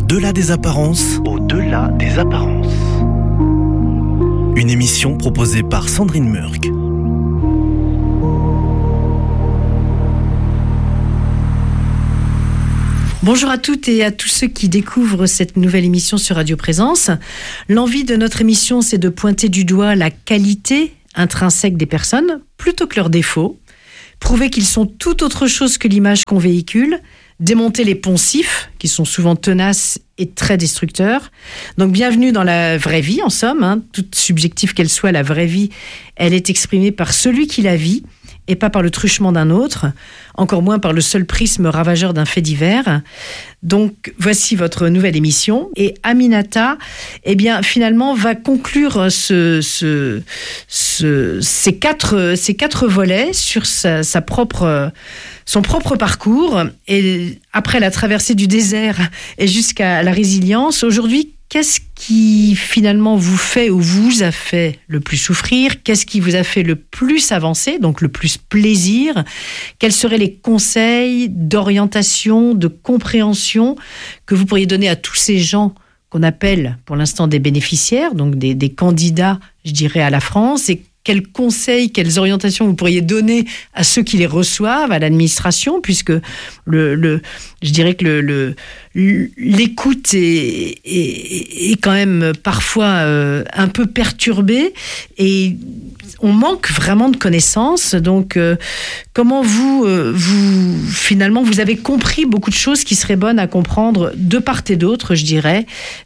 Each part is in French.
Au-delà des apparences. Au-delà des apparences. Une émission proposée par Sandrine Murk. Bonjour à toutes et à tous ceux qui découvrent cette nouvelle émission sur Radio Présence. L'envie de notre émission, c'est de pointer du doigt la qualité intrinsèque des personnes plutôt que leurs défauts, prouver qu'ils sont tout autre chose que l'image qu'on véhicule, démonter les poncifs qui sont souvent tenaces et très destructeurs. Donc bienvenue dans la vraie vie en somme, toute subjective qu'elle soit, la vraie vie, elle est exprimée par celui qui la vit et pas par le truchement d'un autre, encore moins par le seul prisme ravageur d'un fait divers. Donc voici votre nouvelle émission et Aminata, finalement va conclure ces quatre volets sur son propre parcours, et après la traversée du désert et jusqu'à la résilience. Aujourd'hui, qu'est-ce qui finalement vous fait ou vous a fait le plus souffrir? Qu'est-ce qui vous a fait le plus avancer, donc le plus plaisir? Quels seraient les conseils d'orientation, de compréhension que vous pourriez donner à tous ces gens qu'on appelle pour l'instant des bénéficiaires, donc des candidats, je dirais, à la France? Et quels conseils, quelles orientations vous pourriez donner à ceux qui les reçoivent, à l'administration, puisque je dirais que l'écoute est quand même parfois un peu perturbée et on manque vraiment de connaissances. Donc, comment vous finalement, vous avez compris beaucoup de choses qui seraient bonnes à comprendre de part et d'autre, je dirais,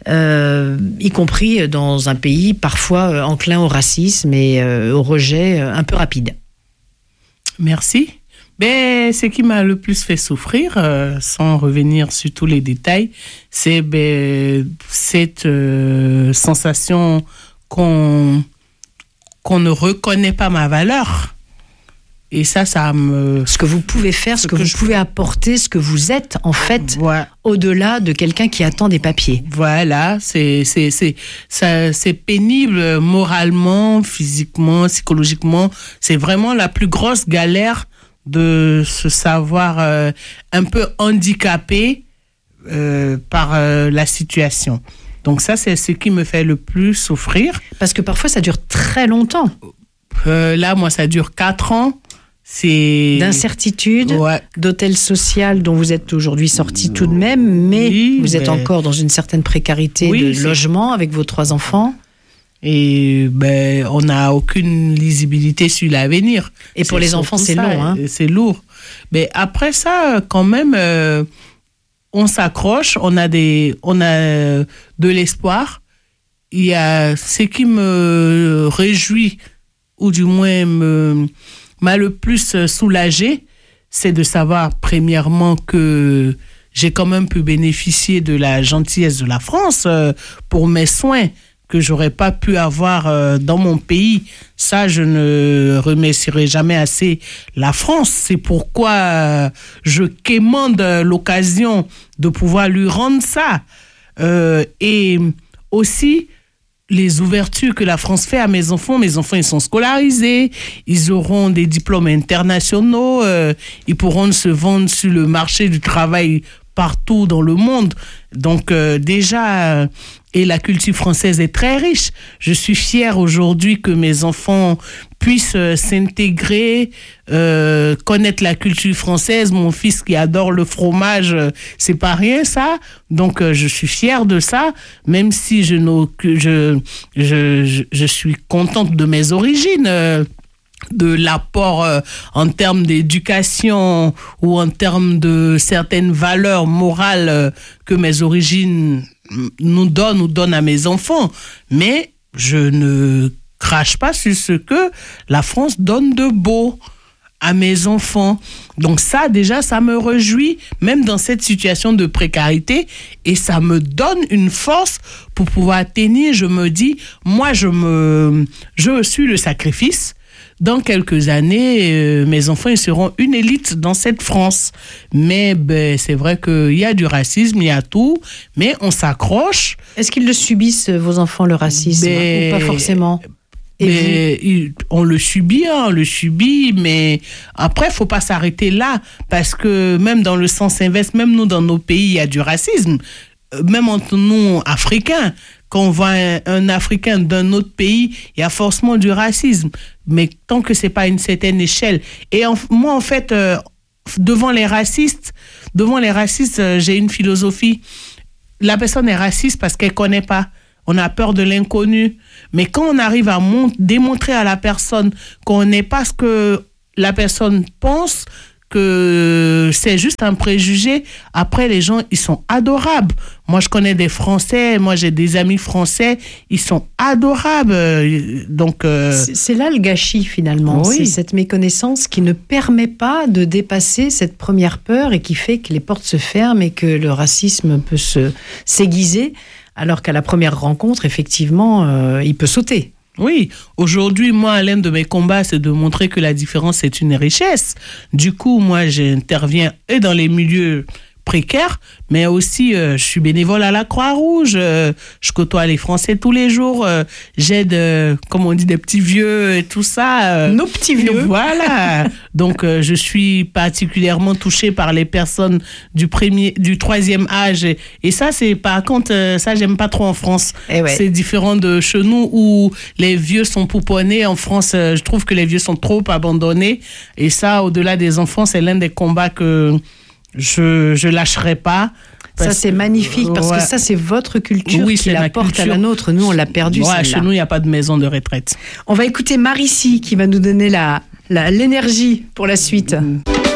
y compris dans un pays parfois enclin au racisme et au rejet un peu rapide. Merci. Ce qui m'a le plus fait souffrir, sans revenir sur tous les détails, c'est cette sensation qu'on ne reconnaît pas ma valeur. Et ça me... Ce que vous pouvez faire, ce que vous pouvez apporter, ce que vous êtes, en fait, au-delà de quelqu'un qui attend des papiers. Voilà, c'est pénible moralement, physiquement, psychologiquement. C'est vraiment la plus grosse galère de se savoir un peu handicapé par la situation. Donc ça, c'est ce qui me fait le plus souffrir. Parce que parfois, ça dure très longtemps. Là, moi, ça dure 4 ans. C'est... D'incertitude, d'hôtel social dont vous êtes aujourd'hui sorti tout de même, mais vous êtes encore dans une certaine précarité de logement avec vos 3 enfants. Et on n'a aucune lisibilité sur l'avenir. Et pour les enfants, c'est long. C'est lourd. Mais après ça, quand même, on s'accroche, on a de l'espoir. Il y a ce qui me réjouit, ou du moins m'a le plus soulagée, c'est de savoir premièrement que j'ai quand même pu bénéficier de la gentillesse de la France pour mes soins que j'aurais pas pu avoir dans mon pays. Ça, je ne remercierai jamais assez la France. C'est pourquoi je quémande l'occasion de pouvoir lui rendre ça. Et aussi, les ouvertures que la France fait à mes enfants, ils sont scolarisés, ils auront des diplômes internationaux, ils pourront se vendre sur le marché du travail partout dans le monde. Donc déjà, et la culture française est très riche. Je suis fière aujourd'hui que mes enfants puissent s'intégrer, connaître la culture française. Mon fils qui adore le fromage, c'est pas rien ça. Donc je suis fière de ça, même si je suis contente de mes origines. De l'apport en termes d'éducation ou en termes de certaines valeurs morales que mes origines nous donnent à mes enfants. Mais je ne crache pas sur ce que la France donne de beau à mes enfants. Donc ça, déjà, ça me réjouit, même dans cette situation de précarité, et ça me donne une force pour pouvoir tenir. Je me dis, moi, je suis le sacrifice. Dans quelques années, mes enfants ils seront une élite dans cette France. Mais c'est vrai qu'il y a du racisme, il y a tout, mais on s'accroche. Est-ce qu'ils le subissent, vos enfants, le racisme, ou pas forcément? On le subit, mais après, il ne faut pas s'arrêter là, parce que même dans le sens inverse, même nous, dans nos pays, il y a du racisme. même entre nous, Africains, quand on voit un Africain d'un autre pays, il y a forcément du racisme. Mais tant que c'est pas à une certaine échelle. Et moi, en fait, devant les racistes, j'ai une philosophie. La personne est raciste parce qu'elle connaît pas. On a peur de l'inconnu. Mais quand on arrive à démontrer à la personne qu'on n'est pas ce que la personne pense, que c'est juste un préjugé, après les gens, ils sont adorables. Moi, je connais des Français, moi j'ai des amis français, ils sont adorables. Donc, c'est là le gâchis finalement. Oui. C'est cette méconnaissance qui ne permet pas de dépasser cette première peur et qui fait que les portes se ferment et que le racisme peut s'aiguiser, alors qu'à la première rencontre, effectivement, il peut sauter. Oui, aujourd'hui, moi, l'un de mes combats, c'est de montrer que la différence est une richesse. Du coup, moi, j'interviens et dans les milieux précaires, mais aussi, je suis bénévole à la Croix-Rouge. Je côtoie les Français tous les jours. J'aide, comme on dit, des petits vieux et tout ça. Nos petits vieux. Voilà. Donc, je suis particulièrement touchée par les personnes du 3e âge. Et ça, c'est, par contre, ça, j'aime pas trop en France. Ouais. C'est différent de chez nous où les vieux sont pouponnés. En France, je trouve que les vieux sont trop abandonnés. Et ça, au-delà des enfants, c'est l'un des combats que je lâcherai pas. Ça, c'est magnifique parce que ça, c'est votre culture qui l'apporte à la nôtre. Nous, on l'a perdu, celle-là. Chez nous, il n'y a pas de maison de retraite. On va écouter Marici qui va nous donner l'énergie pour la suite.